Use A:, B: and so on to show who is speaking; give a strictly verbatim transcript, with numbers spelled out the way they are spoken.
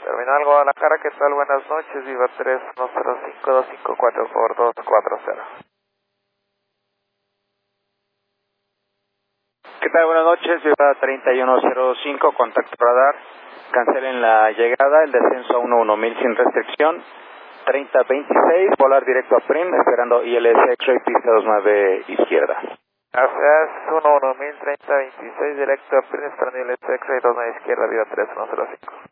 A: Terminal Guadalajara, ¿qué tal? Buenas noches, Viva tres uno cero cinco dos cinco cuatro por dos cuatro cero.
B: ¿Qué tal? Buenas noches, Viva treinta y uno cero cinco, contacto radar. Cancelen la llegada, el descenso a uno uno mil sin restricción. treinta veintiséis, volar directo a Prim, esperando I L S X-Ray, pista veintinueve izquierda.
A: Gracias, uno uno mil, treinta veintiséis, directo a Prim, esperando I L S X-Ray, veintinueve izquierda, Viva tres uno cero cinco.